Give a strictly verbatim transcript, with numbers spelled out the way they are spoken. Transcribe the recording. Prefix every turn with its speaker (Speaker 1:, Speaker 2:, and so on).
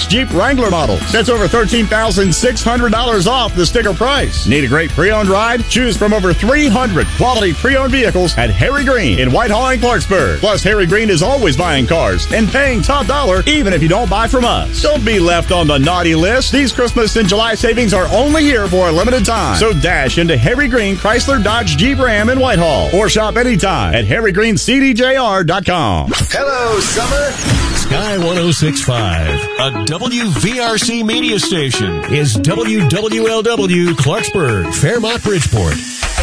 Speaker 1: Jeep Wrangler models. That's over thirteen thousand six hundred dollars off the sticker price. Need a great pre-owned ride? Choose from over three hundred quality pre-owned vehicles at Harry Green in Whitehall and Clarksburg. Plus, Harry Green is always buying cars and paying top dollar even if you don't buy from us. Don't be left on the naughty list. These Christmas and July savings are only here for a limited time. So dash into Harry Green Chrysler Dodge Jeep Ram in Whitehall or shop anytime at harry green c d j r dot com.
Speaker 2: Hello, summer.
Speaker 3: Sky one oh six point five, a W V R C media station, is W W L W Clarksburg, Fairmont, Bridgeport.